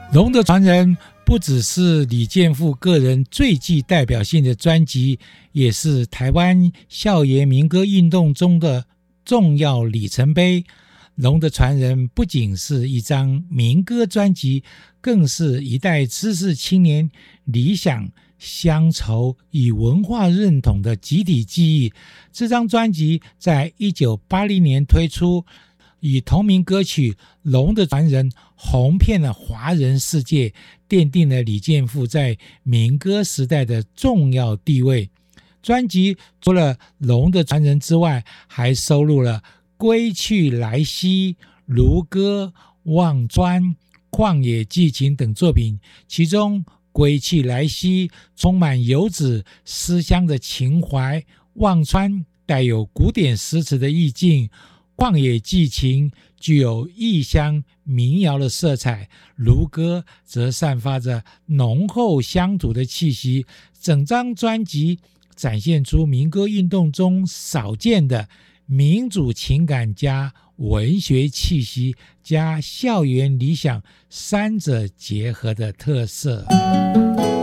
龙的传人不只是李健富个人最具代表性的专辑，也是台湾校园民歌运动中的重要里程碑。龙的传人不仅是一张民歌专辑，更是一代知识青年理想、乡愁与文化认同的集体记忆。这张专辑在1980年推出，以同名歌曲《龙的传人》红遍了华人世界，奠定了李健富在民歌时代的重要地位。专辑除了《龙的传人》之外，还收录了《归去来兮》、《如歌》、《忘川》、《旷野寄情》等作品，其中《归去来兮》充满游子思乡的情怀，《忘川》带有古典诗词的意境，旷野寄情具有异乡民谣的色彩，如歌则散发着浓厚乡土的气息。整张专辑展现出民歌运动中少见的民主情感加文学气息加校园理想三者结合的特色。